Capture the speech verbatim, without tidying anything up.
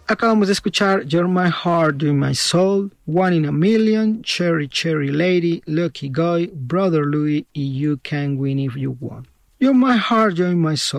Acabamos de escuchar You're My Heart, You're My Soul, One in a Million, Cherry Cherry Lady, Lucky Guy, Brother Louie y You Can Win If You Want. You're My Heart, You're My Soul.